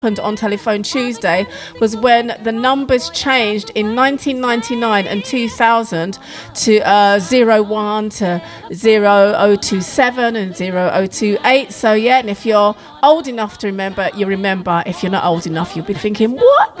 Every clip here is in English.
on Telephone Tuesday was when the numbers changed in 1999 and 2000 to 01 to 0027 and 0028. So yeah, and if you're old enough to remember, you remember. If you're not old enough, you'll be thinking, what?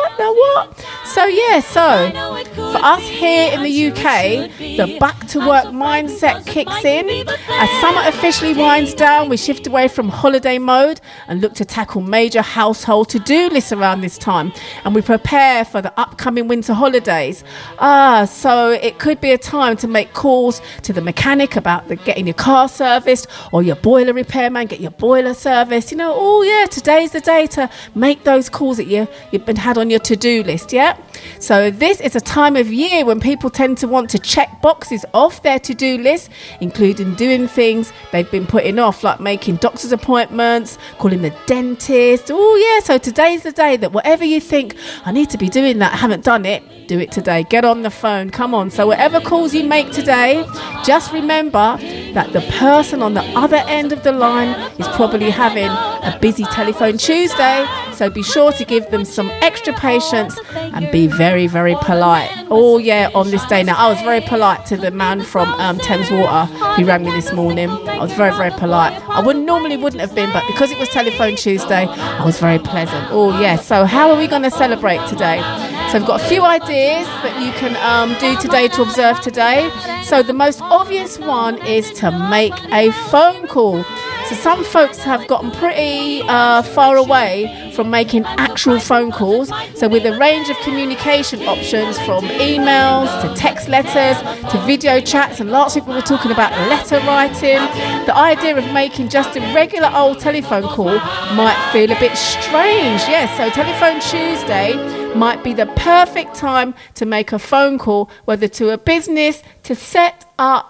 So yeah, so for us here in the UK, the back to work mindset kicks in. As summer officially winds down, we shift away from holiday mode and look to tackle major household to-do lists around this time, and we prepare for the upcoming winter holidays. So it could be a time to make calls to the mechanic about getting your car serviced, or your boiler repairman, get your boiler serviced. You know, today's the day to make those calls that you've been had on your to-do list. Yeah, so this is a time of year when people tend to want to check boxes off their to-do list, including doing things they've been putting off, like making doctor's appointments, calling the dentist. So today's the day that whatever you think, I need to be doing that, I haven't done it, do it today. Get on the phone, come on. So whatever calls you make today, just remember that the person on the other end of the line is probably having a busy Telephone Tuesday. So be sure to give them some extra patience and be very, very polite. On this day. Now, I was very polite to the man from Thames Water who rang me this morning. I was very, very polite. I normally wouldn't have been, but because it was Telephone Tuesday, I was very pleasant. So how are we going to celebrate today? So I've got a few ideas that you can do today to observe today. So the most obvious one is to make a phone call. So some folks have gotten pretty far away from making actual phone calls. So with a range of communication options, from emails to text letters to video chats, and lots of people were talking about letter writing, the idea of making just a regular old telephone call might feel a bit strange. Yes, so Telephone Tuesday might be the perfect time to make a phone call, whether to a business, to set up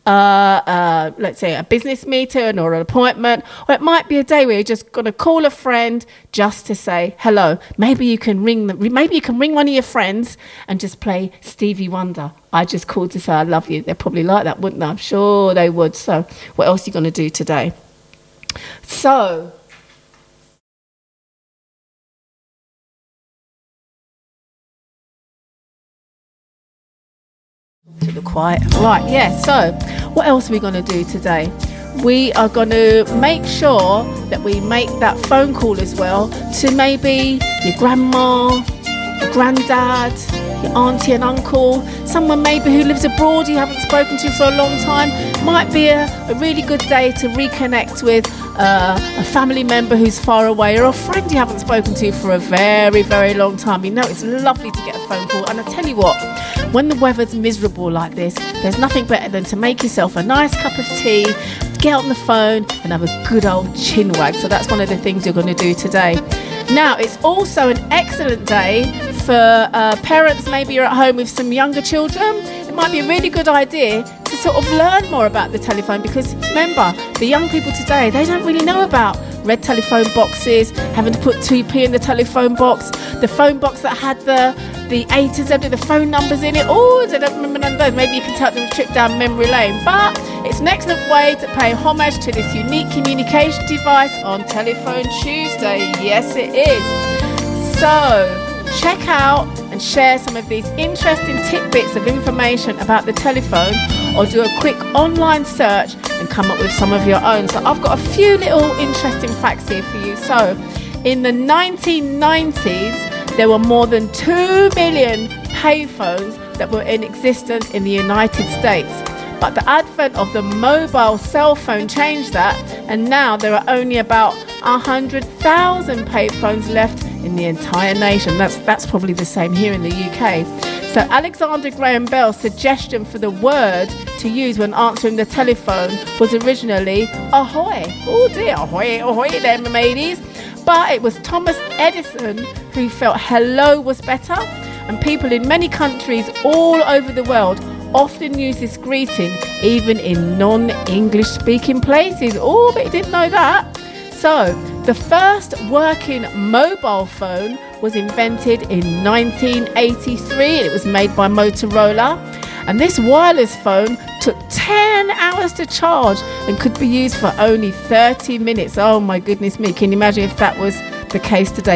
let's say a business meeting or an appointment, or it might be a day where you're just going to call a friend just to say hello. Maybe you can ring one of your friends and just play Stevie Wonder. I just called to say I love you. They'd probably like that, wouldn't they? I'm sure they would. So what else are you going to do today? So to the quiet. Right, yeah, so what else are we going to do today? We are going to make sure that we make that phone call as well to maybe your grandma, your granddad, your auntie and uncle, someone maybe who lives abroad you haven't spoken to for a long time. Might be a really good day to reconnect with a family member who's far away, or a friend you haven't spoken to for a very, very long time. You know, it's lovely to get a phone call. And I tell you what, when the weather's miserable like this, there's nothing better than to make yourself a nice cup of tea, get on the phone and have a good old chin wag. So that's one of the things you're going to do today. Now, it's also an excellent day for parents. Maybe you're at home with some younger children. It might be a really good idea to sort of learn more about the telephone, because remember, the young people today, they don't really know about red telephone boxes, having to put 2p in the telephone box, the phone box that had the A to Z with the phone numbers in it. They don't remember none of those. Maybe you can take them a trip down memory lane. But it's an excellent way to pay homage to this unique communication device on Telephone Tuesday. Yes, it is. So check out and share some of these interesting tidbits of information about the telephone, or do a quick online search and come up with some of your own. So I've got a few little interesting facts here for you. So in the 1990s, there were more than 2 million payphones that were in existence in the United States. But the advent of the mobile cell phone changed that, and now there are only about 100,000 payphones left in the entire nation. That's probably the same here in the UK. So Alexander Graham Bell's suggestion for the word to use when answering the telephone was originally ahoy. Oh dear, ahoy, ahoy there, my mateys. But it was Thomas Edison who felt hello was better, and people in many countries all over the world often use this greeting even in non-English speaking places. Oh, but you didn't know that. So the first working mobile phone was invented in 1983, and it was made by Motorola. And this wireless phone took 10 hours to charge and could be used for only 30 minutes. Oh my goodness me, can you imagine if that was the case today.